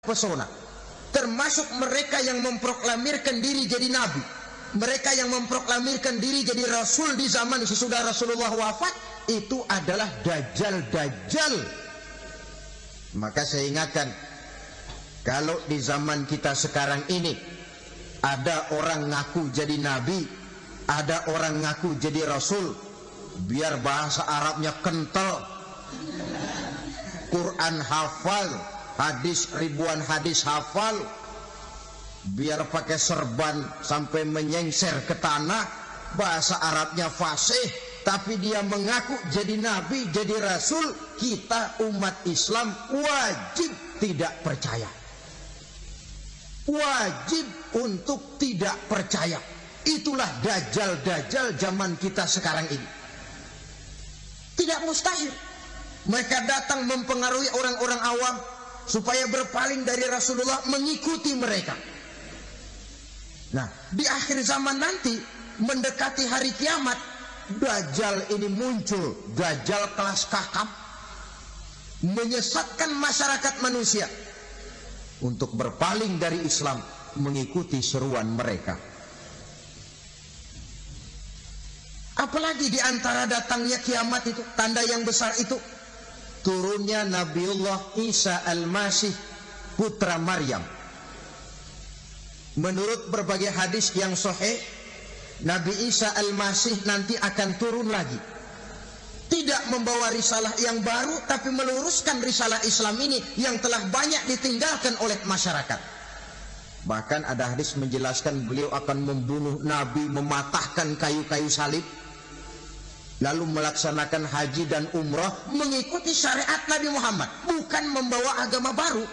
pesona, termasuk mereka yang memproklamirkan diri jadi nabi, mereka yang memproklamirkan diri jadi rasul di zaman sesudah Rasulullah wafat, itu adalah dajjal. Maka saya ingatkan, kalau di zaman kita sekarang ini ada orang ngaku jadi nabi, ada orang ngaku jadi rasul, biar bahasa Arabnya kental, Quran hafal, hadis ribuan hadis hafal, biar pakai serban sampai menyengser ke tanah, bahasa Arabnya fasih, tapi dia mengaku jadi nabi, jadi rasul, kita umat Islam wajib tidak percaya, wajib untuk tidak percaya. Itulah dajjal zaman kita sekarang ini. Tidak mustahil mereka datang mempengaruhi orang-orang awam supaya berpaling dari Rasulullah, mengikuti mereka. Nah, di akhir zaman nanti, mendekati hari kiamat, dajjal ini muncul, dajjal kelas kakap, menyesatkan masyarakat manusia untuk berpaling dari Islam, mengikuti seruan mereka. Apalagi di antara datangnya kiamat itu, tanda yang besar itu, turunnya Nabiullah Isa Al-Masih, putra Maryam. Menurut berbagai hadis yang sahih, Nabi Isa Al-Masih nanti akan turun lagi, tidak membawa risalah yang baru, tapi meluruskan risalah Islam ini yang telah banyak ditinggalkan oleh masyarakat. Bahkan ada hadis menjelaskan beliau akan membunuh Nabi, mematahkan kayu-kayu salib, lalu melaksanakan haji dan umrah mengikuti syariat Nabi Muhammad, bukan membawa agama baru,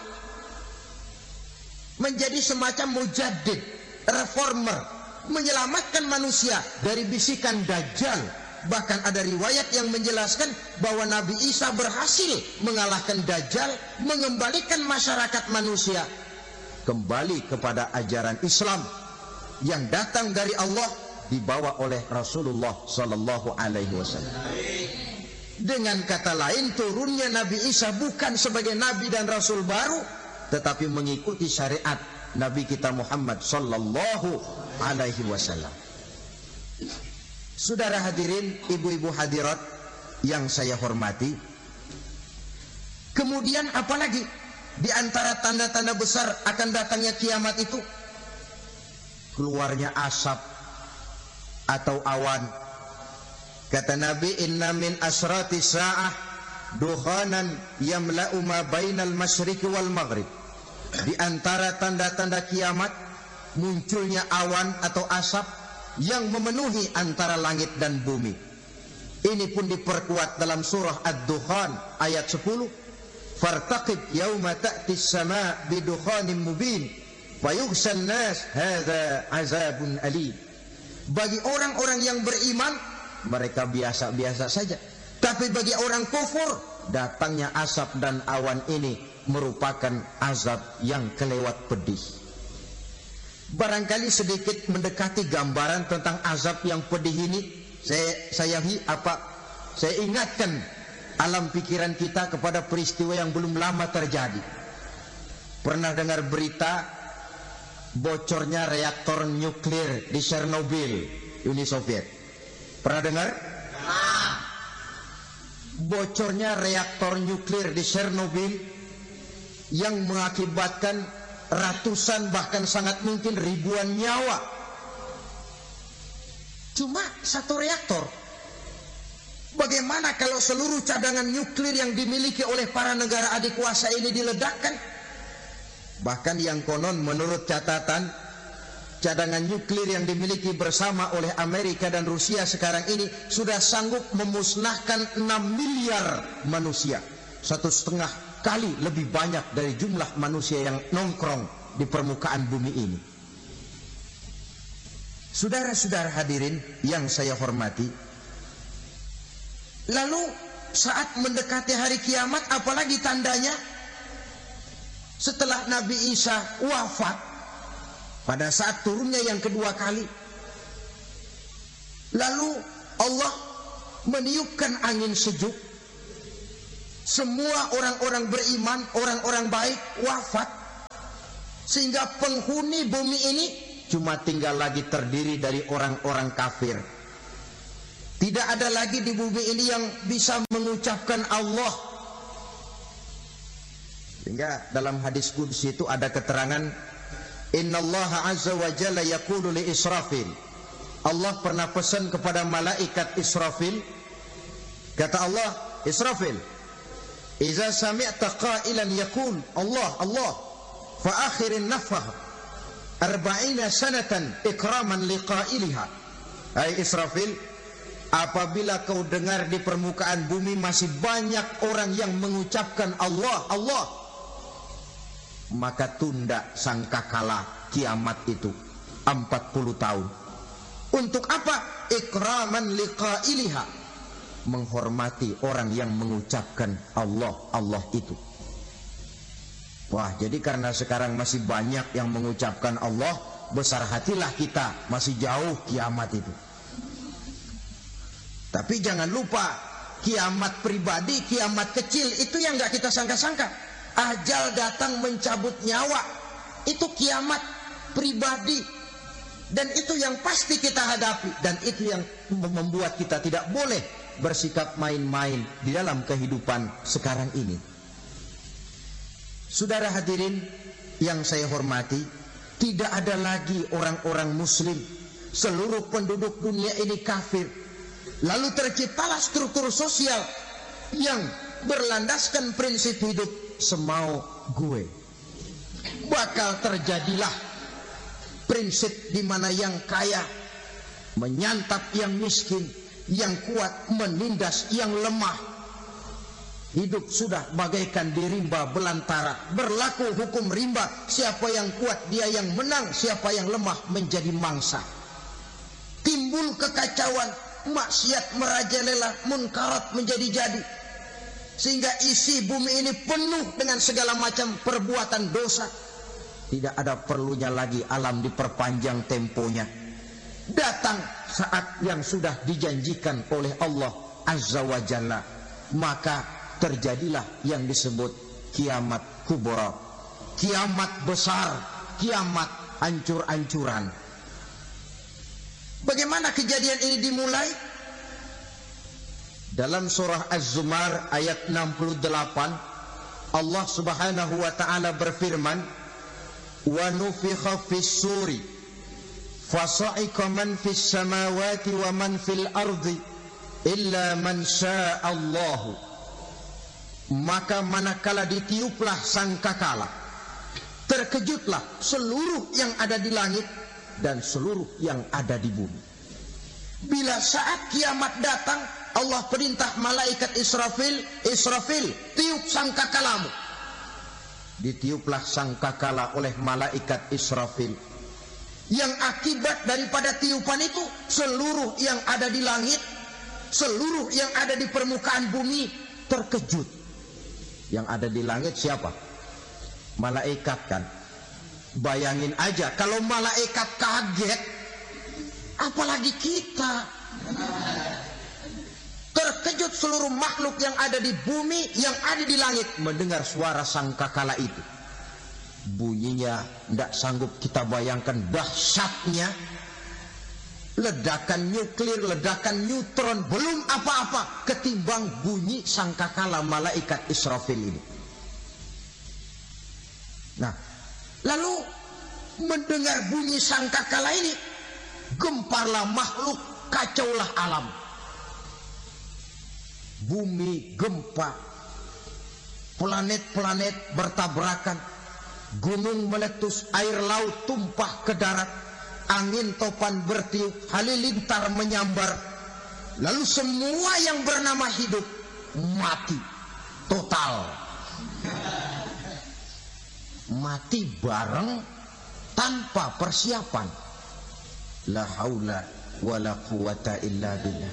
menjadi semacam mujaddid, reformer, menyelamatkan manusia dari bisikan dajjal. Bahkan ada riwayat yang menjelaskan bahwa Nabi Isa berhasil mengalahkan dajjal, mengembalikan masyarakat manusia kembali kepada ajaran Islam yang datang dari Allah, dibawa oleh Rasulullah Sallallahu Alaihi Wasallam. Dengan kata lain, turunnya Nabi Isa bukan sebagai Nabi dan Rasul baru, tetapi mengikuti syariat Nabi kita Muhammad Sallallahu Alaihi Wasallam. Saudara hadirin, ibu-ibu hadirat yang saya hormati, kemudian apalagi di antara tanda-tanda besar akan datangnya kiamat itu? Keluarnya asap atau awan. Kata Nabi, inna min asrati sa'ah dukhanan yamla'u ma bainal masyriqi wal maghrib. Di antara tanda-tanda kiamat, munculnya awan atau asap yang memenuhi antara langit dan bumi. Ini pun diperkuat dalam surah Ad-Dukhan ayat 10, fartaqib yauma ta'tis sama' bidukhanin mubin fayughshan nas hadza azabun alim. Bagi orang-orang yang beriman, mereka biasa-biasa saja. Tapi bagi orang kufur, datangnya asap dan awan ini merupakan azab yang kelewat pedih. Barangkali sedikit mendekati gambaran tentang azab yang pedih ini, saya ingatkan alam pikiran kita kepada peristiwa yang belum lama terjadi. Pernah dengar berita bocornya reaktor nuklir di Chernobyl, Uni Soviet? Pernah dengar? Bocornya reaktor nuklir di Chernobyl yang mengakibatkan ratusan, bahkan sangat mungkin ribuan nyawa. Cuma satu reaktor. Bagaimana kalau seluruh cadangan nuklir yang dimiliki oleh para negara adik kuasa ini diledakkan? Bahkan yang konon menurut catatan, cadangan nuklir yang dimiliki bersama oleh Amerika dan Rusia sekarang ini sudah sanggup memusnahkan 6 miliar manusia, 1,5 kali lebih banyak dari jumlah manusia yang nongkrong di permukaan bumi ini. Saudara-saudara hadirin yang saya hormati, lalu saat mendekati hari kiamat, apalagi tandanya? Setelah Nabi Isa wafat, pada saat turunnya yang kedua kali, lalu Allah meniupkan angin sejuk, semua orang-orang beriman, orang-orang baik wafat. Sehingga penghuni bumi ini cuma tinggal lagi terdiri dari orang-orang kafir. Tidak ada lagi di bumi ini yang bisa mengucapkan Allah. Sehingga dalam hadis qudsi itu ada keterangan, Innallaha azza wa jalla yaqulu li Israfil. Allah pernah pesan kepada malaikat Israfil. Kata Allah, Israfil, Iza sami'ta qailan yaqul Allah, Allah, fa akhirin nafah 40 sanatan ikraman liqailiha. Hai Israfil, apabila kau dengar di permukaan bumi masih banyak orang yang mengucapkan Allah, Allah, maka tunda sangkakala kiamat itu 40 tahun. Untuk apa? Ikraman liqailiha, menghormati orang yang mengucapkan Allah, Allah itu. Wah, jadi karena sekarang masih banyak yang mengucapkan Allah, besar hatilah kita, masih jauh kiamat itu. Tapi jangan lupa, kiamat pribadi, kiamat kecil itu yang gak kita sangka-sangka. Ajal datang mencabut nyawa, itu kiamat pribadi. Dan itu yang pasti kita hadapi. Dan itu yang membuat kita tidak boleh bersikap main-main di dalam kehidupan sekarang ini. Saudara hadirin yang saya hormati, tidak ada lagi orang-orang muslim. Seluruh penduduk dunia ini kafir. Lalu terciptalah struktur sosial yang berlandaskan prinsip hidup semau gue. Bakal terjadilah prinsip di mana yang kaya menyantap yang miskin, yang kuat menindas yang lemah. Hidup sudah bagaikan di rimba belantara. Berlaku hukum rimba, siapa yang kuat dia yang menang, siapa yang lemah menjadi mangsa. Timbul kekacauan, maksiat merajalela, munkarat menjadi-jadi. Sehingga isi bumi ini penuh dengan segala macam perbuatan dosa. Tidak ada perlunya lagi alam diperpanjang temponya. Datang saat yang sudah dijanjikan oleh Allah Azza wa Jalla, maka terjadilah yang disebut kiamat kubra, kiamat besar, kiamat hancur-hancuran. Bagaimana kejadian ini dimulai? Dalam surah Az-Zumar ayat 68, Allah Subhanahu wa taala berfirman, "Wa nufikha fis-suri fasa'iqa man fis samawati wa man fil ardi illa man syaa Allah." Maka manakala ditiuplah sangkakala, terkejutlah seluruh yang ada di langit dan seluruh yang ada di bumi. Bila saat kiamat datang, Allah perintah malaikat Israfil, Israfil, tiup sangkakalamu. Ditiuplah sangkakala oleh malaikat Israfil. Yang akibat daripada tiupan itu, seluruh yang ada di langit, seluruh yang ada di permukaan bumi terkejut. Yang ada di langit siapa? Malaikat kan. Bayangin aja kalau malaikat kaget, apalagi kita. Terkejut seluruh makhluk yang ada di bumi, yang ada di langit mendengar suara sangkakala itu. Bunyinya tidak sanggup kita bayangkan dahsyatnya. Ledakan nuklir, ledakan neutron, belum apa-apa ketimbang bunyi sangkakala malaikat Israfil ini. Nah, lalu mendengar bunyi sangkakala ini, gemparlah makhluk, kacaulah alam. Bumi gempa, planet-planet bertabrakan, gunung meletus, air laut tumpah ke darat, angin topan bertiup, halilintar menyambar. Lalu semua yang bernama hidup mati total. Mati bareng tanpa persiapan. La haula wala quwata illa billah.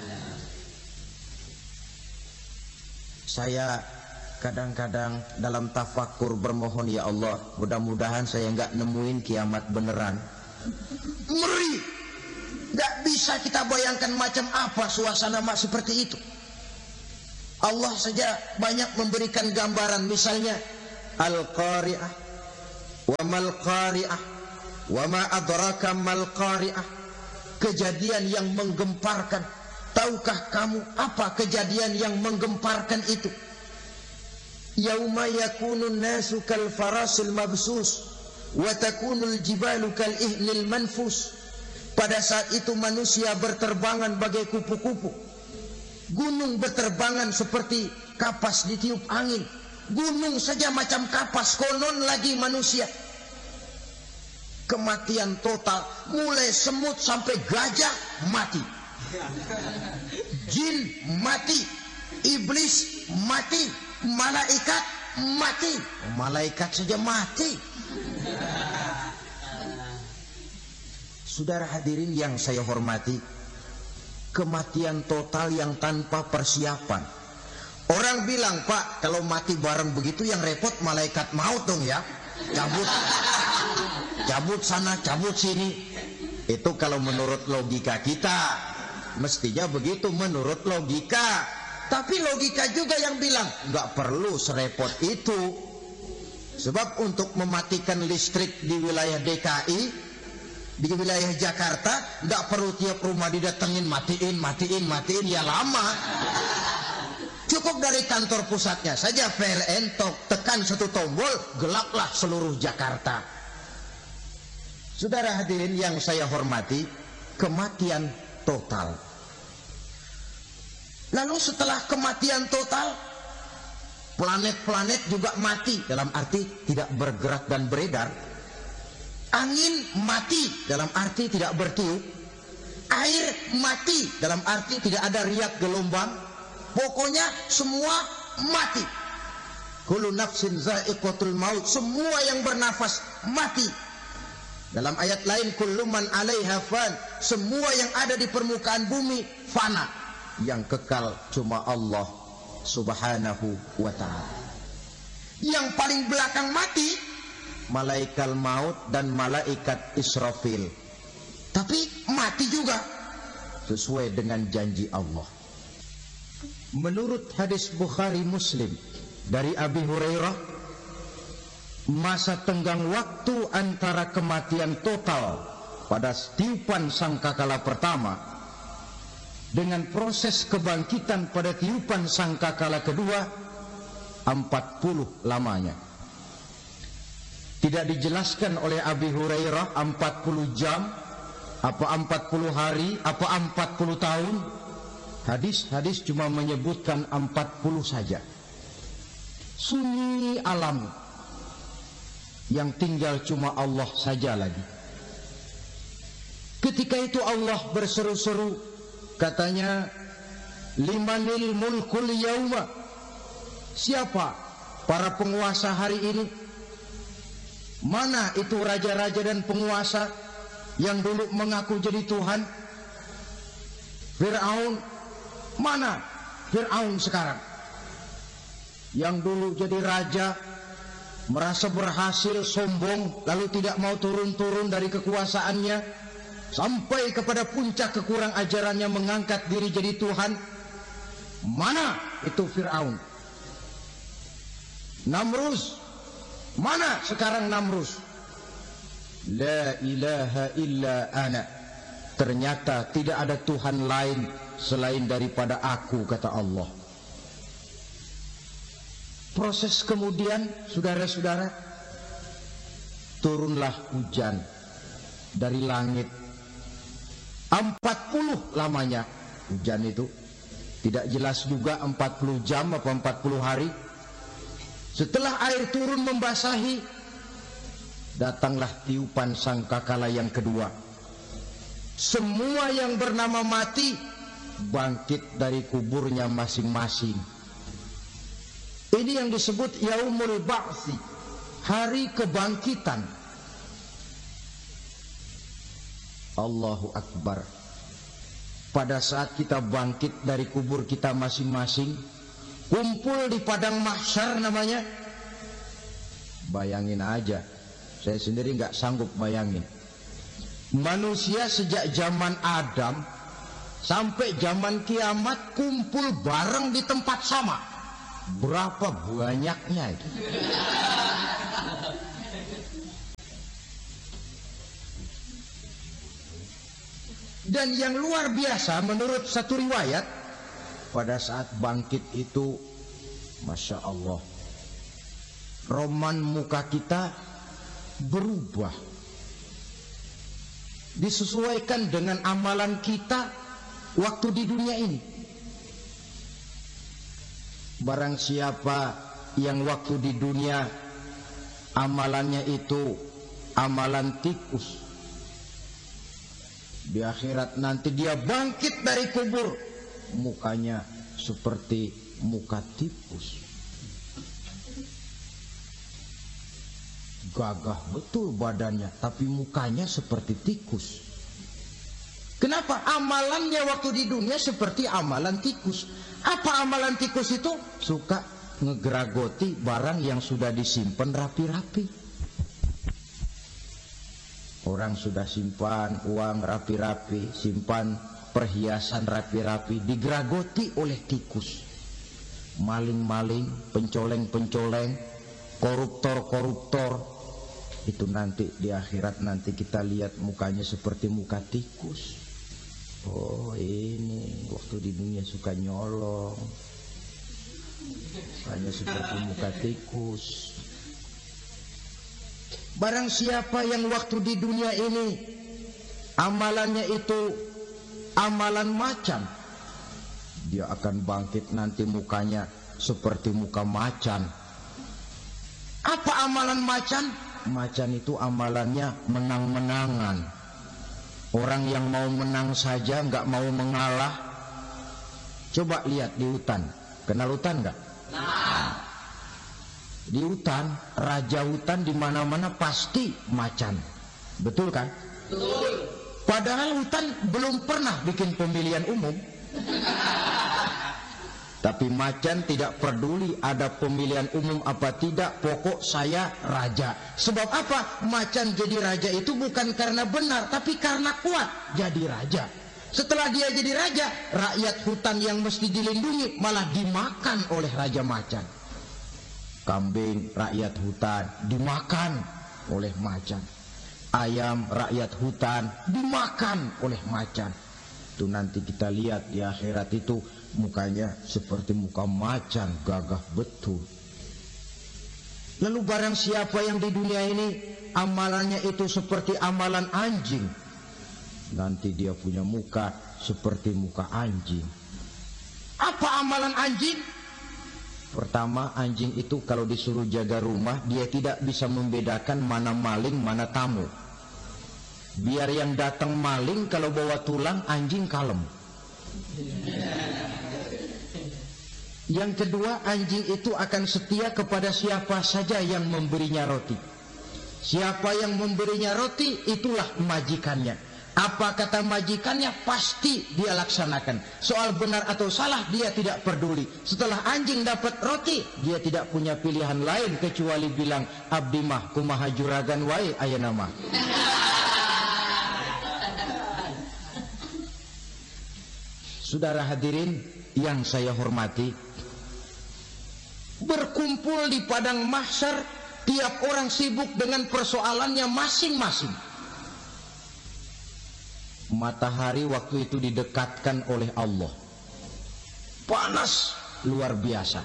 Saya kadang-kadang dalam tafakur bermohon, ya Allah, mudah-mudahan saya enggak nemuin kiamat beneran. Ngeri. Gak bisa kita bayangkan macam apa suasana seperti itu. Allah saja banyak memberikan gambaran, misalnya Al-Qari'ah, Wa mal qari'ah, wa ma adraka mal qari'ah. Kejadian yang menggemparkan. Tahukah kamu apa kejadian yang menggemparkan itu? Yauma yakunun nasu kal farasil mabsus wa takunul jibalu kal ihnil manfus. Pada saat itu manusia berterbangan bagai kupu-kupu. Gunung berterbangan seperti kapas ditiup angin. Gunung saja macam kapas, konon lagi manusia. Kematian total, mulai semut sampai gajah mati. Jin mati, iblis mati, malaikat mati. Malaikat saja mati. Saudara hadirin yang saya hormati, kematian total yang tanpa persiapan. Orang bilang, Pak, kalau mati bareng begitu yang repot malaikat maut dong ya. Cabut sana, cabut sini. Itu kalau menurut logika kita. Mestinya begitu menurut logika. Tapi logika juga yang bilang nggak perlu serepot itu. Sebab untuk mematikan listrik di wilayah DKI, di wilayah Jakarta, nggak perlu tiap rumah didatengin matiin, ya lama. Cukup dari kantor pusatnya saja PLN tekan satu tombol, gelaplah seluruh Jakarta. Saudara hadirin yang saya hormati, kematian total. Lalu setelah kematian total, planet-planet juga mati, dalam arti tidak bergerak dan beredar. Angin mati, dalam arti tidak bertiup. Air mati, dalam arti tidak ada riak gelombang. Pokoknya semua mati. Kullu nafsin za'iqatul maut, semua yang bernafas mati. Dalam ayat lain, kullu man 'alaiha fan, semua yang ada di permukaan bumi fana. Yang kekal cuma Allah Subhanahu wa ta'ala. Yang paling belakang mati malaikat maut dan malaikat Israfil. Tapi mati juga sesuai dengan janji Allah. Menurut hadis Bukhari Muslim dari Abi Hurairah, masa tenggang waktu antara kematian total pada tiupan sangkakala pertama dengan proses kebangkitan pada tiupan sangkakala kedua 40 lamanya. Tidak dijelaskan oleh Abi Hurairah 40 jam, apa 40 hari, apa 40 tahun. Hadis-hadis cuma menyebutkan 40 saja. Sunyi alam yang tinggal cuma Allah saja lagi. Ketika itu Allah berseru-seru, katanya, limanil mulkul yauma, siapa para penguasa hari ini? Mana itu raja-raja dan penguasa yang dulu mengaku jadi Tuhan? Fir'aun. Mana Fir'aun sekarang? Yang dulu jadi raja, merasa berhasil, sombong, lalu tidak mau turun-turun dari kekuasaannya, sampai kepada puncak kekurang ajarannya mengangkat diri jadi Tuhan. Mana itu Fir'aun? Namrus. Mana sekarang Namrus? La ilaha illa ana. Ternyata tidak ada Tuhan lain selain daripada aku, kata Allah. Proses kemudian, saudara-saudara, turunlah hujan dari langit. 40 lamanya hujan itu. Tidak jelas juga 40 jam apa 40 hari. Setelah air turun membasahi, datanglah tiupan sangkakala yang kedua. Semua yang bernama mati bangkit dari kuburnya masing-masing. Ini yang disebut Yaumul Ba'thi, hari kebangkitan. Allahu Akbar. Pada saat kita bangkit dari kubur kita masing-masing, kumpul di padang mahsyar namanya. Bayangin aja, saya sendiri nggak sanggup bayangin. Manusia sejak zaman Adam sampai zaman kiamat kumpul bareng di tempat sama. Berapa banyaknya itu? Dan yang luar biasa menurut satu riwayat, pada saat bangkit itu, Masya Allah, roman muka kita berubah, disesuaikan dengan amalan kita waktu di dunia ini. Barang siapa yang waktu di dunia amalannya itu amalan tikus, di akhirat nanti dia bangkit dari kubur, mukanya seperti muka tikus. Gagah betul badannya, tapi mukanya seperti tikus. Kenapa? Amalannya waktu di dunia seperti amalan tikus. Apa amalan tikus itu? Suka ngegeragoti barang yang sudah disimpan rapi-rapi. Orang sudah simpan uang rapi-rapi, simpan perhiasan rapi-rapi, digeragoti oleh tikus. Maling-maling, pencoleng-pencoleng, koruptor-koruptor, itu nanti di akhirat nanti kita lihat mukanya seperti muka tikus. Oh, ini waktu di dunia suka nyolong, hanya seperti muka tikus. Barang siapa yang waktu di dunia ini amalannya itu amalan macan, dia akan bangkit nanti mukanya seperti muka macan. Apa amalan macan? Macan itu amalannya menang-menangan. Orang yang mau menang saja, nggak mau mengalah. Coba lihat di hutan. Kenal hutan nggak? Nah. Di hutan, raja hutan di mana-mana pasti macan. Betul kan? Betul. Padahal hutan belum pernah bikin pemilihan umum. Tapi macan tidak peduli ada pemilihan umum apa tidak, pokok saya raja. Sebab apa? Macan jadi raja itu bukan karena benar, tapi karena kuat jadi raja. Setelah dia jadi raja, rakyat hutan yang mesti dilindungi malah dimakan oleh raja macan. Kambing rakyat hutan dimakan oleh macan. Ayam rakyat hutan dimakan oleh macan. Itu nanti kita lihat di akhirat itu mukanya seperti muka macan, gagah betul. Lalu barang siapa yang di dunia ini amalannya itu seperti amalan anjing, nanti dia punya muka seperti muka anjing. Apa amalan anjing? Pertama, anjing itu kalau disuruh jaga rumah, dia tidak bisa membedakan mana maling, mana tamu. Biar yang datang maling, kalau bawa tulang, anjing kalem. Yang kedua, anjing itu akan setia kepada siapa saja yang memberinya roti. Siapa yang memberinya roti, itulah majikannya. Apa kata majikannya, pasti dia laksanakan. Soal benar atau salah, dia tidak peduli. Setelah anjing dapat roti, dia tidak punya pilihan lain kecuali bilang, abdi mah kumaha juragan wae ayeuna mah. Saudara hadirin yang saya hormati, berkumpul di padang mahsyar, tiap orang sibuk dengan persoalannya masing-masing. Matahari waktu itu didekatkan oleh Allah, panas luar biasa.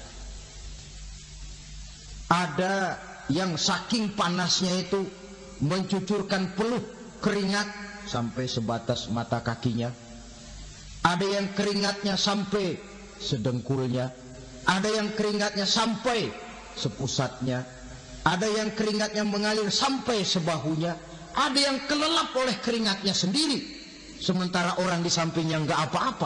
Ada yang saking panasnya itu mencucurkan peluh keringat sampai sebatas mata kakinya. Ada yang keringatnya sampai sedengkulnya, ada yang keringatnya sampai sepusatnya, ada yang keringatnya mengalir sampai sebahunya, ada yang kelelap oleh keringatnya sendiri, sementara orang di sampingnya nggak apa-apa.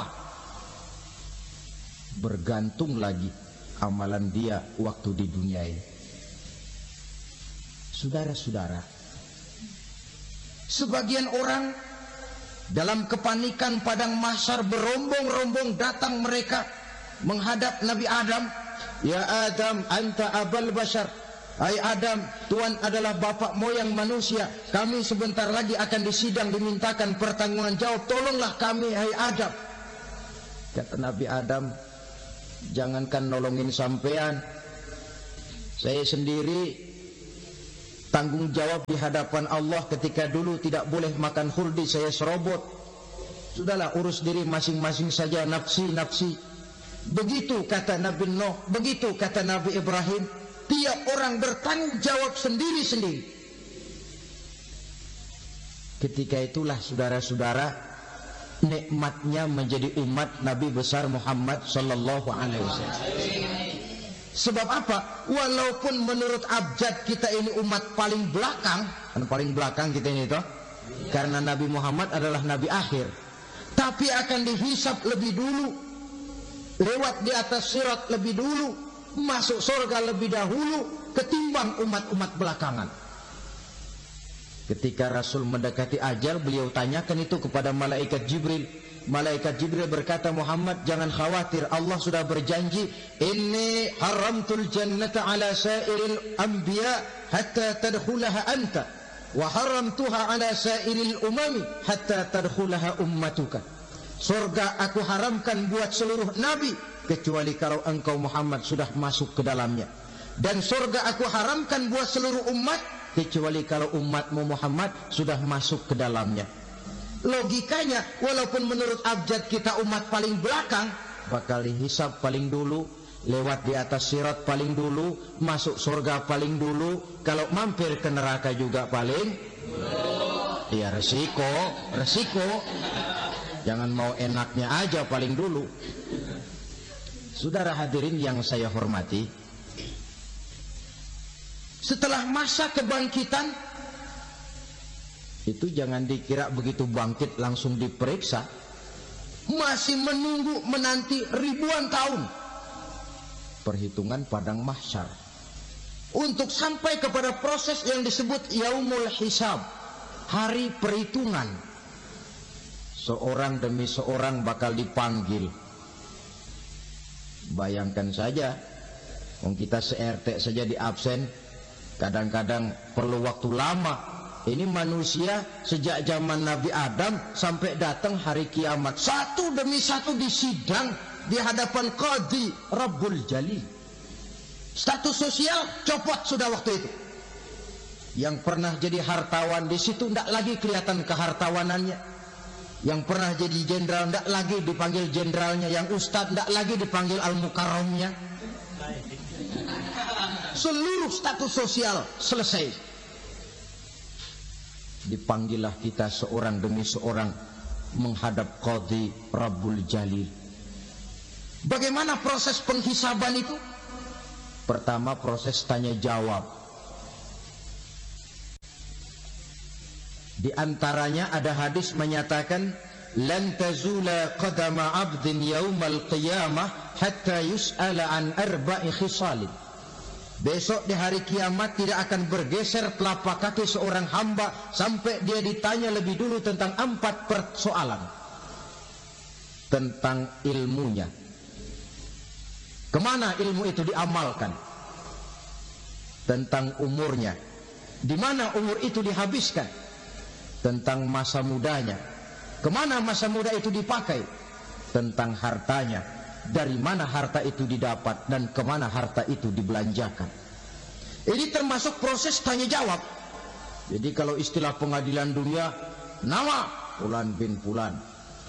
Bergantung lagi amalan dia waktu di dunia ini. Saudara-saudara, sebagian orang dalam kepanikan padang mahsyar berombong-rombong datang mereka menghadap Nabi Adam. Ya Adam, anta abal bashar. Hai Adam, Tuhan adalah bapak moyang manusia. Kami sebentar lagi akan disidang, dimintakan pertanggungan jawab. Tolonglah kami, hai Adam. Kata Nabi Adam, jangankan nolongin sampean, saya sendiri tanggung jawab di hadapan Allah. Ketika dulu tidak boleh makan khuldi, saya serobot. Sudahlah, urus diri masing-masing saja, nafsi. Begitu kata Nabi Nuh, begitu kata Nabi Ibrahim. Tiap orang bertanggung jawab sendiri-sendiri. Ketika itulah saudara-saudara, nikmatnya menjadi umat Nabi besar Muhammad sallallahu alaihi wasallam. Sebab apa? Walaupun menurut abjad kita ini umat paling belakang, kan paling belakang kita ini toh, karena Nabi Muhammad adalah nabi akhir, tapi akan dihisab lebih dulu, lewat di atas sirat lebih dulu, masuk surga lebih dahulu ketimbang umat-umat belakangan. Ketika Rasul mendekati ajal, beliau tanyakan itu kepada malaikat Jibril. Malaikat Jibril berkata, Muhammad, jangan khawatir, Allah sudah berjanji, inni haramtul jannata ala sairil anbiya hatta tadkhulaha anta, wa haramtuha ala sairil umami hatta tadkhulaha ummatuka. Surga aku haramkan buat seluruh nabi, kecuali kalau engkau Muhammad sudah masuk ke dalamnya. Dan surga aku haramkan buat seluruh umat, kecuali kalau umatmu Muhammad sudah masuk ke dalamnya. Logikanya, walaupun menurut abjad kita umat paling belakang, bakal dihisab paling dulu, lewat di atas sirat paling dulu, masuk surga paling dulu, kalau mampir ke neraka juga paling ya resiko. Jangan mau enaknya aja paling dulu. Saudara hadirin yang saya hormati, setelah masa kebangkitan itu jangan dikira begitu bangkit langsung diperiksa, masih menunggu menanti ribuan tahun perhitungan padang mahsyar untuk sampai kepada proses yang disebut yaumul hisab, hari perhitungan. Seorang demi seorang bakal dipanggil. Bayangkan saja, kita se-RT saja di absen, kadang-kadang perlu waktu lama. Ini manusia sejak zaman Nabi Adam sampai datang hari kiamat, satu demi satu disidang di hadapan Qadhi Rabbul Jalil. Status sosial copot sudah waktu itu. Yang pernah jadi hartawan di situ tidak lagi kelihatan kehartawanannya. Yang pernah jadi jenderal tidak lagi dipanggil jenderalnya. Yang ustadz tidak lagi dipanggil al-mukarramnya. Seluruh status sosial selesai. Dipanggillah kita seorang demi seorang menghadap Qadhi Rabbul Jalil. Bagaimana proses penghisaban itu? Pertama, proses tanya jawab. Di antaranya ada hadis menyatakan, lan tazula qadama 'abdin yaumal qiyamah hatta yus'ala an arba'i khisalin. Besok di hari kiamat tidak akan bergeser telapak kaki seorang hamba sampai dia ditanya lebih dulu tentang 4 persoalan. Tentang ilmunya. Kemana ilmu itu diamalkan? Tentang umurnya. Di mana umur itu dihabiskan? Tentang masa mudanya. Kemana masa muda itu dipakai? Tentang hartanya. Dari mana harta itu didapat dan kemana harta itu dibelanjakan. Ini termasuk proses tanya jawab. Jadi kalau istilah pengadilan dunia, nama Fulan bin Fulan.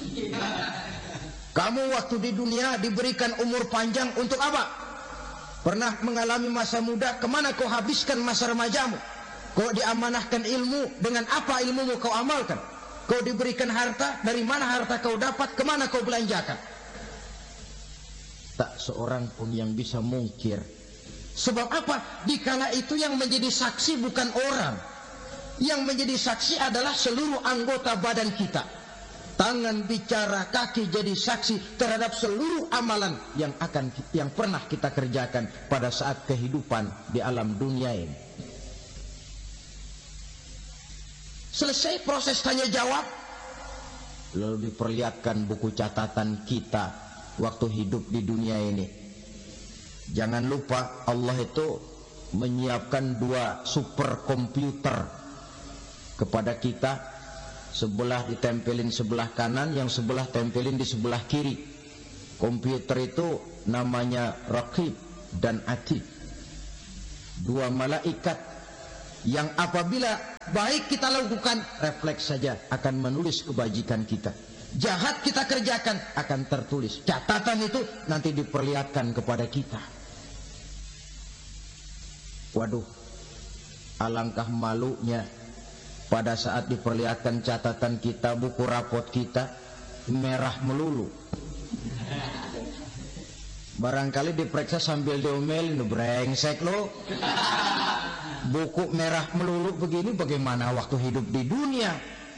Kamu waktu di dunia diberikan umur panjang untuk apa? Pernah mengalami masa muda, kemana kau habiskan masa remajamu? Kau diamanahkan ilmu, dengan apa ilmumu kau amalkan? Kau diberikan harta, dari mana harta kau dapat, kemana kau belanjakan? Tak seorang pun yang bisa mungkir. Sebab apa? Dikala itu yang menjadi saksi bukan orang. Yang menjadi saksi adalah seluruh anggota badan kita. Tangan bicara, kaki jadi saksi terhadap seluruh amalan yang pernah kita kerjakan pada saat kehidupan di alam dunia ini. Selesai proses tanya jawab, lalu diperlihatkan buku catatan kita waktu hidup di dunia ini. Jangan lupa Allah itu menyiapkan 2 superkomputer kepada kita. Sebelah ditempelin sebelah kanan, yang sebelah tempelin di sebelah kiri. Komputer itu namanya Raqib dan Atid. 2 malaikat yang apabila baik kita lakukan, refleks saja akan menulis kebajikan kita. Jahat kita kerjakan akan tertulis. Catatan itu nanti diperlihatkan kepada kita. Waduh, alangkah malunya pada saat diperlihatkan catatan kita, buku rapot kita merah melulu. Barangkali diperiksa sambil diomelin, brengsek lo. Buku merah melulu begini bagaimana waktu hidup di dunia?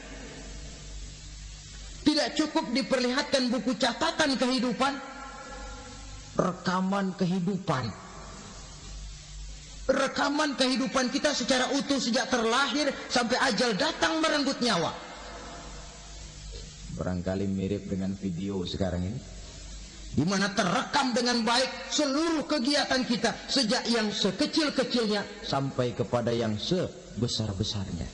Tidak cukup diperlihatkan buku catatan kehidupan, rekaman kehidupan. Rekaman kehidupan kita secara utuh sejak terlahir sampai ajal datang merenggut nyawa. Barangkali mirip dengan video sekarang ini, di mana terekam dengan baik seluruh kegiatan kita sejak yang sekecil-kecilnya sampai kepada yang sebesar-besarnya.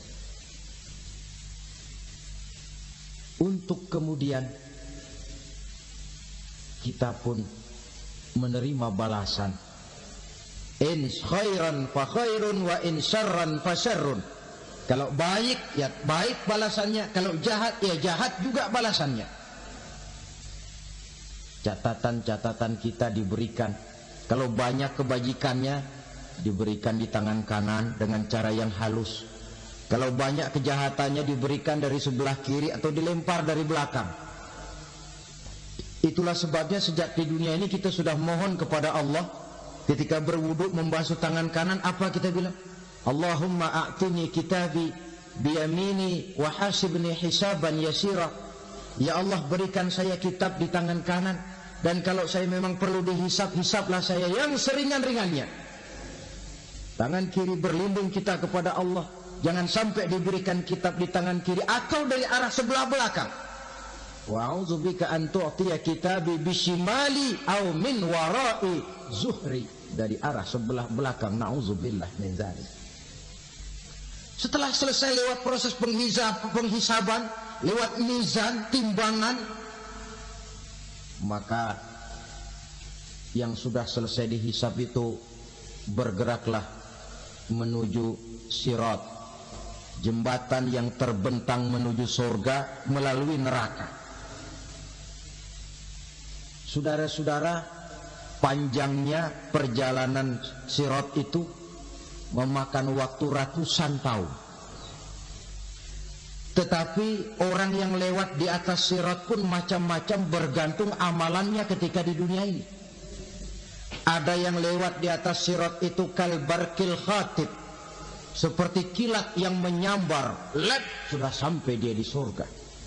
Untuk kemudian kita pun menerima balasan. In khairan fa khairun wa in syarran fa syarrun. Kalau baik ya baik balasannya, kalau jahat ya jahat juga balasannya. Catatan-catatan kita diberikan. Kalau banyak kebajikannya diberikan di tangan kanan dengan cara yang halus. Kalau banyak kejahatannya diberikan dari sebelah kiri atau dilempar dari belakang. Itulah sebabnya sejak di dunia ini kita sudah mohon kepada Allah. Ketika berwudu membasuh tangan kanan, apa kita bilang? Allahumma a'tini kitabi biyamini wa hasibni hisaban yasira. Ya Allah, berikan saya kitab di tangan kanan, dan kalau saya memang perlu dihisab, hisablah saya yang seringan-ringannya. Tangan kiri berlindung kita kepada Allah. Jangan sampai diberikan kitab di tangan kiri atau dari arah sebelah belakang. Wa a'udzubika an tu'tiya kitabi bishimali aw min wara'i zuhri, dari arah sebelah belakang. Na'udzubillah min dzalik. Setelah selesai lewat proses penghisaban, lewat mizan, timbangan, maka yang sudah selesai dihisab itu bergeraklah menuju sirat, jembatan yang terbentang menuju surga melalui neraka. Saudara-saudara, panjangnya perjalanan sirat itu memakan waktu ratusan tahun. Tetapi orang yang lewat di atas sirat pun macam-macam, bergantung amalannya ketika di dunia ini. Ada yang lewat di atas sirat itu kalbarkil khatib, seperti kilat yang menyambar, lep, sudah sampai dia di surga.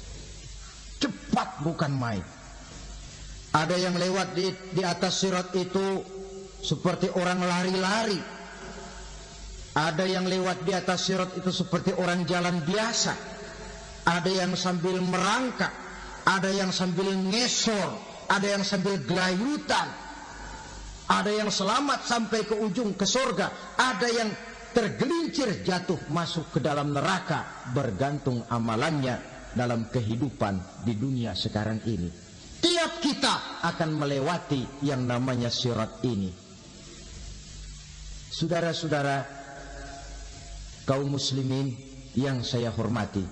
Cepat bukan main. Ada yang lewat di atas sirat itu seperti orang lari-lari. Ada yang lewat di atas sirat itu seperti orang jalan biasa. Ada yang sambil merangkak, ada yang sambil ngesor, ada yang sambil gelayutan. Ada yang selamat sampai ke ujung ke surga, ada yang tergelincir jatuh masuk ke dalam neraka, bergantung amalannya dalam kehidupan di dunia sekarang ini. Tiap kita akan melewati yang namanya sirat ini. Saudara-saudara kaum muslimin yang saya hormati,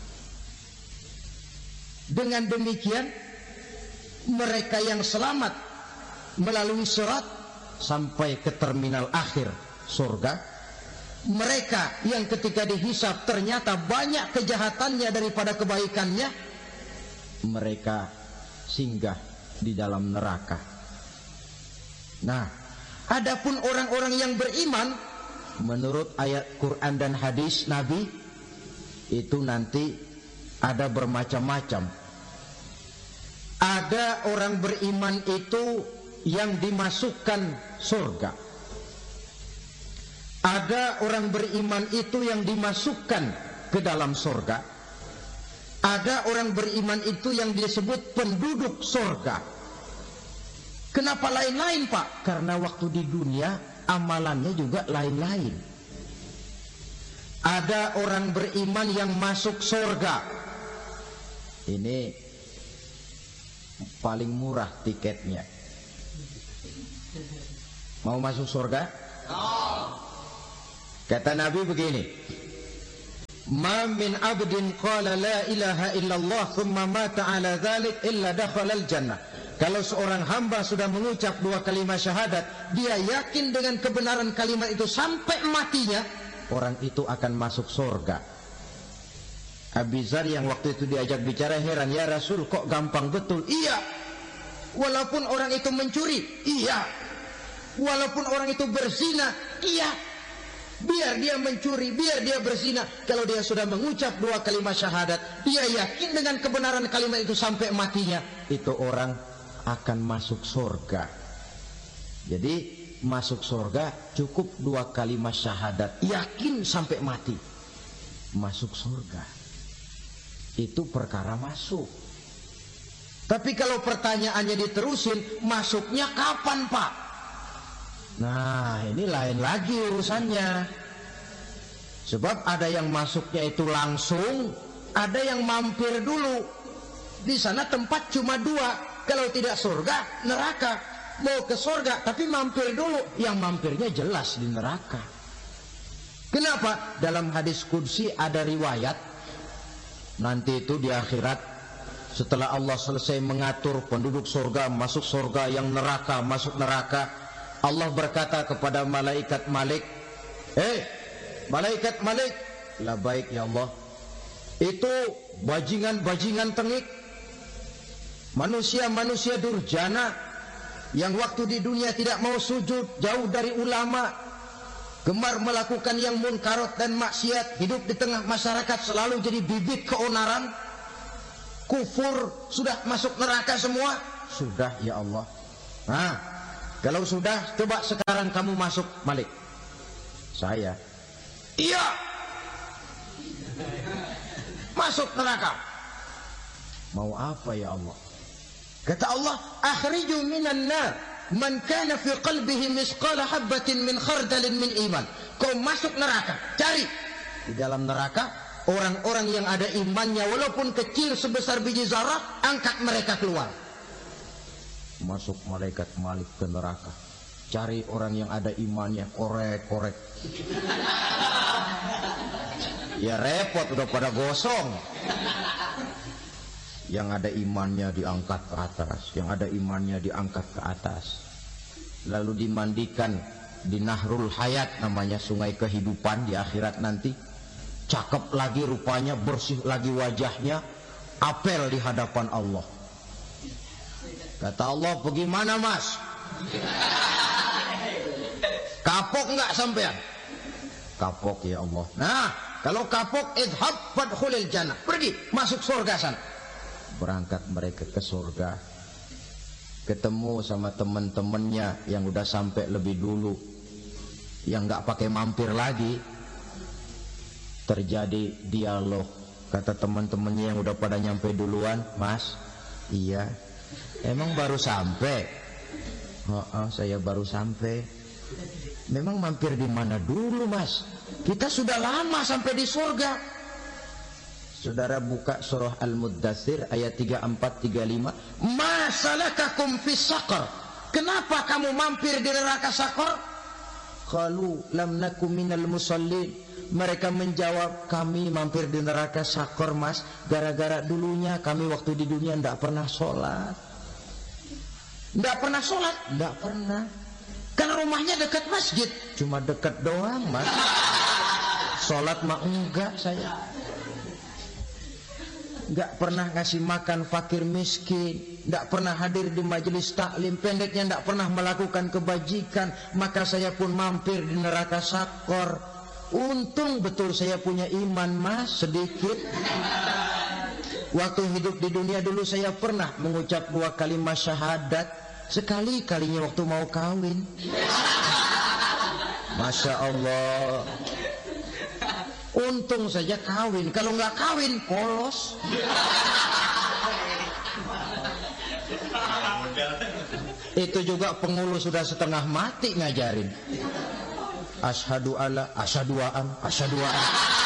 dengan demikian mereka yang selamat melalui sirat sampai ke terminal akhir surga, mereka yang ketika dihisab ternyata banyak kejahatannya daripada kebaikannya, mereka singgah di dalam neraka. Nah, adapun orang-orang yang beriman menurut ayat Quran dan hadis Nabi itu nanti ada bermacam-macam. Ada orang beriman itu yang dimasukkan surga. Ada orang beriman itu yang dimasukkan ke dalam surga. Ada orang beriman itu yang disebut penduduk surga. Kenapa lain-lain, Pak? Karena waktu di dunia amalannya juga lain-lain. Ada orang beriman yang masuk surga. Ini paling murah tiketnya. Mau masuk surga? Kata Nabi begini, Ma min abdin qala la ilaha illallah thumma mata ala dhalik illa dakhalal jannah. Kalau seorang hamba sudah mengucap 2 kalimat syahadat, dia yakin dengan kebenaran kalimat itu sampai matinya, orang itu akan masuk surga. Abi Dzar yang waktu itu diajak bicara heran, ya Rasul kok gampang betul? Iya. Walaupun orang itu mencuri, iya. Walaupun orang itu berzina, iya. Biar dia mencuri, biar dia berzina, kalau dia sudah mengucap 2 kalimat syahadat, dia yakin dengan kebenaran kalimat itu sampai matinya, itu orang akan masuk surga. Jadi masuk surga cukup 2 kalimat syahadat, yakin sampai mati, masuk surga. Itu perkara masuk. Tapi kalau pertanyaannya diterusin, masuknya kapan Pak? Nah ini lain lagi urusannya. Sebab ada yang masuknya itu langsung, ada yang mampir dulu. Di sana tempat cuma 2. Kalau tidak surga, neraka. Mau ke surga tapi mampir dulu. Yang mampirnya jelas di neraka. Kenapa? Dalam hadis qudsi ada riwayat, nanti itu di akhirat, setelah Allah selesai mengatur penduduk surga masuk surga, yang neraka masuk neraka, Allah berkata kepada malaikat Malik, malaikat Malik, labaik ya Allah, itu bajingan-bajingan tengik, manusia-manusia durjana yang waktu di dunia tidak mau sujud, jauh dari ulama, gemar melakukan yang munkarat dan maksiat, hidup di tengah masyarakat selalu jadi bibit keonaran, kufur, sudah masuk neraka semua. Sudah ya Allah. Nah, kalau sudah, coba sekarang kamu masuk Malik. Saya, iya, masuk neraka. Mau apa ya Allah? Kata Allah, akhriju minan nar man kana fi qalbihi misqala habbatin min khardalin min iman. Kau masuk neraka, cari di dalam neraka orang-orang yang ada imannya walaupun kecil sebesar biji zarah, angkat mereka keluar. Masuk malaikat Malik ke neraka, cari orang yang ada imannya, korek-korek. Ya repot, udah pada gosong. Yang ada imannya diangkat ke atas, yang ada imannya diangkat ke atas, lalu dimandikan di Nahrul Hayat, namanya sungai kehidupan di akhirat nanti. Cakep lagi rupanya, bersih lagi wajahnya, apel di hadapan Allah. Kata Allah, bagaimana mas? Kapok enggak sampean? Kapok ya Allah. Nah, kalau kapok, idhab fadkhulil jannah, pergi masuk surga sana. Berangkat mereka ke surga, ketemu sama teman-temannya yang udah sampai lebih dulu, yang nggak pakai mampir lagi. Terjadi dialog. Kata teman-temannya yang udah pada nyampe duluan, mas, iya, emang baru sampai? Saya baru sampai. Memang mampir di mana dulu mas? Kita sudah lama sampai di surga. Saudara buka surah Al-Muddatsir ayat 34-35. Ma salakakum fis saqar? Kenapa kamu mampir di neraka Saqar? Qalu lam nakum minal musallin. Mereka menjawab, kami mampir di neraka Saqar mas, gara-gara dulunya kami waktu di dunia tidak pernah sholat. Tidak pernah sholat? Tidak pernah. Kan rumahnya dekat masjid, cuma dekat doang mas. Sholat mah enggak saya. Nggak pernah ngasih makan fakir miskin, nggak pernah hadir di majelis taklim, pendeknya nggak pernah melakukan kebajikan, maka saya pun mampir di neraka Saqar. Untung betul saya punya iman mas, sedikit. Waktu hidup di dunia dulu saya pernah mengucap 2 kalimat syahadat, sekali-kalinya waktu mau kawin. Masya Allah. Untung saja kawin, kalau nggak kawin polos. Itu juga pengulu sudah setengah mati ngajarin. Asyhadu alla, asyhadu an, asyhadu an.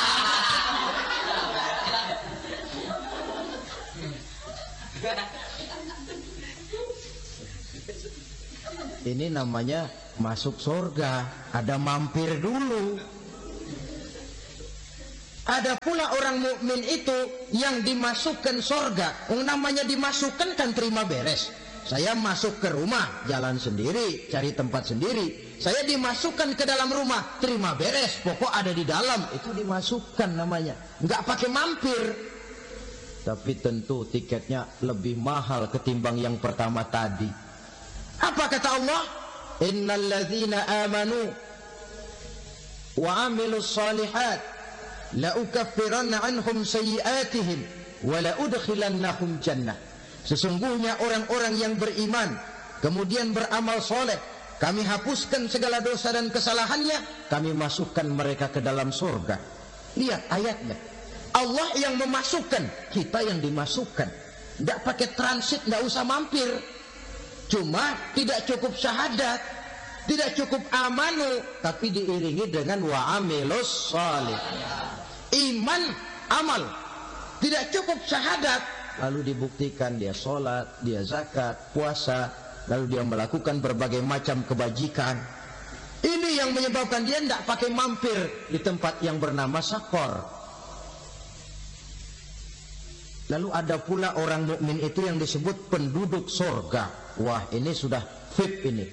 Ini namanya masuk surga, ada mampir dulu. Ada pula orang mukmin itu yang dimasukkan surga. Namanya dimasukkan kan terima beres. Saya masuk ke rumah, jalan sendiri, cari tempat sendiri. Saya dimasukkan ke dalam rumah, terima beres, pokok ada di dalam, itu dimasukkan namanya. Enggak pakai mampir. Tapi tentu tiketnya lebih mahal ketimbang yang pertama tadi. Apa kata Allah? Innal ladzina amanu wa amilus shalihat la ukaffiranna anhum sayyi'atihim wa la udkhilannahum jannah. Sesungguhnya orang-orang yang beriman kemudian beramal soleh, kami hapuskan segala dosa dan kesalahannya, kami masukkan mereka ke dalam surga. Lihat ayatnya, Allah yang memasukkan, kita yang dimasukkan. Tidak pakai transit, tidak usah mampir. Cuma tidak cukup syahadat, tidak cukup amanu, tapi diiringi dengan wa amilus shalih. Iman, amal. Tidak cukup syahadat, lalu dibuktikan dia sholat, dia zakat, puasa, lalu dia melakukan berbagai macam kebajikan. Ini yang menyebabkan dia tidak pakai mampir di tempat yang bernama sakor. Lalu ada pula orang mukmin itu yang disebut penduduk surga. Wah, ini sudah VIP ini.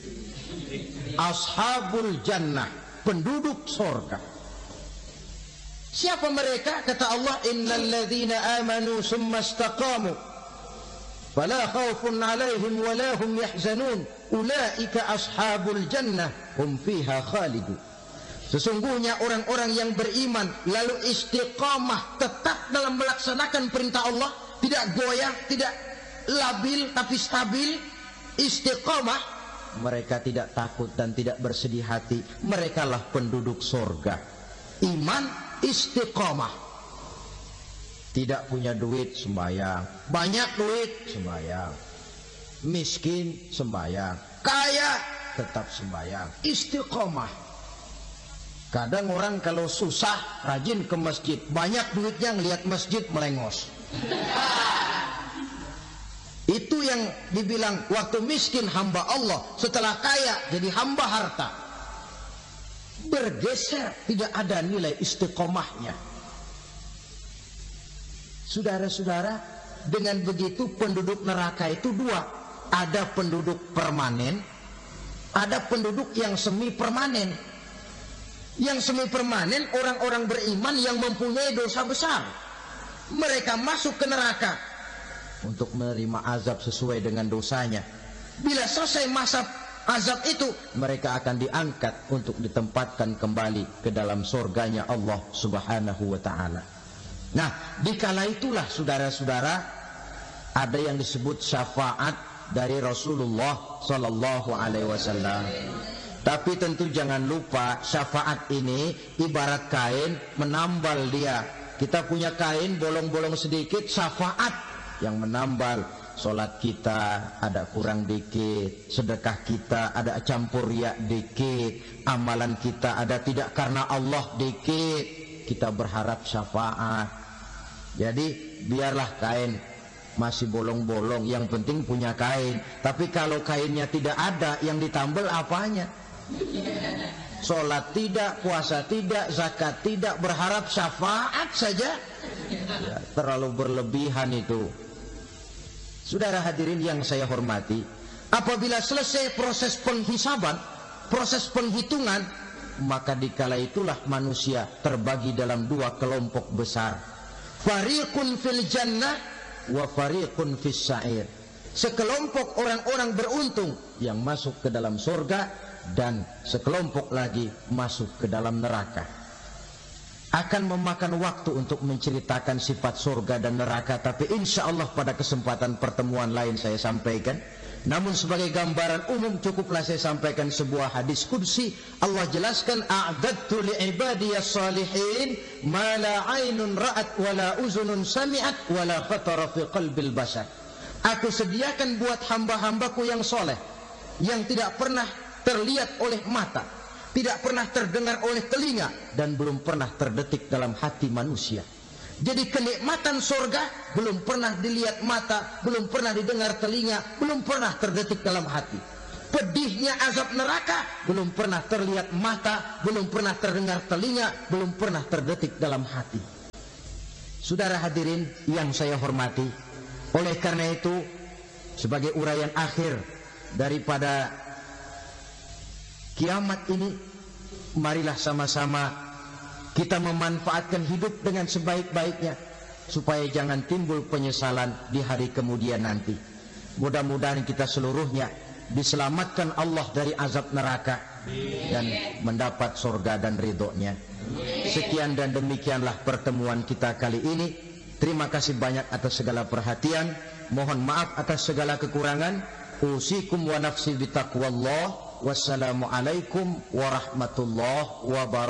Ashabul jannah, penduduk surga. Siapa mereka? Kata Allah, innal ladzina amanu summa istaqamu fala khaufun 'alaihim wa la hum yahzanun ulaika ashabul jannah hum fiha khalidun. Sesungguhnya orang-orang yang beriman lalu istiqamah, tetap dalam melaksanakan perintah Allah, tidak goyah, tidak labil tapi stabil, istiqamah, mereka tidak takut dan tidak bersedih hati. Merekalah penduduk surga. Iman, istiqamah. Tidak punya duit, sembahyang. Banyak duit, sembahyang. Miskin, sembahyang. Kaya, tetap sembahyang. Istiqamah. Kadang orang kalau susah rajin ke masjid, banyak duitnya ngelihat masjid melengos. Itu yang dibilang waktu miskin hamba Allah, setelah kaya jadi hamba harta. Bergeser, tidak ada nilai istiqomahnya. Saudara-saudara, dengan begitu penduduk neraka itu dua. Ada penduduk permanen, ada penduduk yang semi permanen. Yang semi permanen orang-orang beriman yang mempunyai dosa besar. Mereka masuk ke neraka untuk menerima azab sesuai dengan dosanya. Bila selesai masa azab itu, mereka akan diangkat untuk ditempatkan kembali ke dalam surganya Allah Subhanahu wa ta'ala. Nah, dikala itulah saudara-saudara, ada yang disebut syafaat dari Rasulullah Sallallahu Alaihi Wasallam. Tapi tentu jangan lupa, syafaat ini ibarat kain menambal dia. Kita punya kain bolong-bolong sedikit, syafaat yang menambal. Solat kita ada kurang dikit, sedekah kita ada campur riak dikit, amalan kita ada tidak karena Allah dikit, kita berharap syafaat. Jadi biarlah kain masih bolong-bolong, yang penting punya kain. Tapi kalau kainnya tidak ada, yang ditambal apanya? Solat tidak, puasa tidak, zakat tidak, berharap syafaat saja, ya, terlalu berlebihan itu. Saudara hadirin yang saya hormati, apabila selesai proses penghisaban, proses penghitungan, maka dikala itulah manusia terbagi dalam dua kelompok besar. Fariqun fil jannah wa fariqun fis sa'ir. Sekelompok orang-orang beruntung yang masuk ke dalam surga, dan sekelompok lagi masuk ke dalam neraka. Akan memakan waktu untuk menceritakan sifat surga dan neraka, tapi insya Allah pada kesempatan pertemuan lain saya sampaikan. Namun sebagai gambaran umum cukuplah saya sampaikan sebuah hadis qudsi. Allah jelaskan, a'dadtu li'ibadiyas salihin ma la 'ainun ra'at wa la uzunun sami'at wa la khatara fi qalbil bashar. Aku sediakan buat hamba-hambaku yang soleh, yang tidak pernah terlihat oleh mata, tidak pernah terdengar oleh telinga, dan belum pernah terdetik dalam hati manusia. Jadi kenikmatan surga belum pernah dilihat mata, belum pernah didengar telinga, belum pernah terdetik dalam hati. pedihnya azab neraka belum pernah terlihat mata, belum pernah terdengar telinga, belum pernah terdetik dalam hati. Saudara hadirin yang saya hormati, oleh karena itu sebagai uraian akhir daripada kiamat ini, marilah sama-sama kita memanfaatkan hidup dengan sebaik-baiknya supaya jangan timbul penyesalan di hari kemudian nanti. Mudah-mudahan kita seluruhnya diselamatkan Allah dari azab neraka dan mendapat surga dan ridhonya. Sekian dan demikianlah pertemuan kita kali ini. Terima kasih banyak atas segala perhatian. Mohon maaf atas segala kekurangan. Usikum wa nafsi bitaqwallah. Wassalamualaikum warahmatullahi wabarakatuh.